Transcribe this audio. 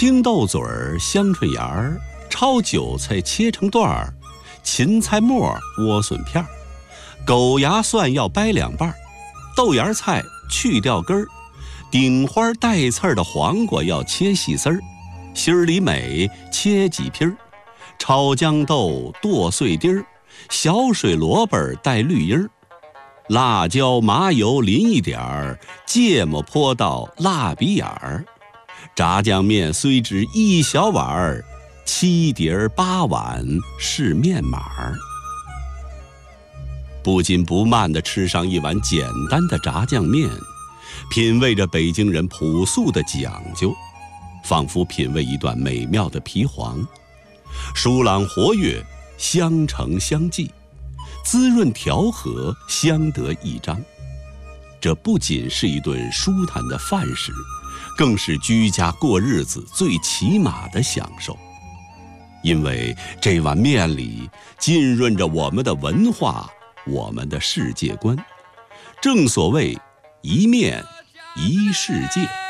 青豆嘴儿、香椿芽儿，焯韭菜切成段儿，芹菜末、莴笋片儿，狗牙蒜要掰2瓣，豆芽菜去掉根儿，顶花带刺儿的黄瓜要切细丝儿，心里美切几批儿，炒豇豆剁碎丁儿，小水萝卜带绿缨儿，辣椒麻油淋一点儿，芥末泼到蜡笔眼儿。炸酱面虽只1小碗儿，7碟8碗是面码儿。不紧不慢地吃上一碗简单的炸酱面，品味着北京人朴素的讲究，仿佛品味一段美妙的皮黄，舒朗活跃，相承相济，滋润调和，相得益彰。这不仅是一顿舒坦的饭食，更是居家过日子最起码的享受。因为这碗面里浸润着我们的文化，我们的世界观。正所谓一面一世界。